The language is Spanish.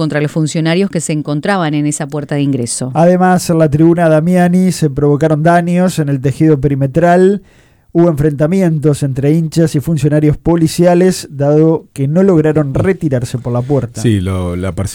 contra los funcionarios que se encontraban en esa puerta de ingreso. Además, en la tribuna Damiani se provocaron daños en el tejido perimetral. Hubo enfrentamientos entre hinchas y funcionarios policiales, dado que no lograron retirarse por la puerta. Sí, la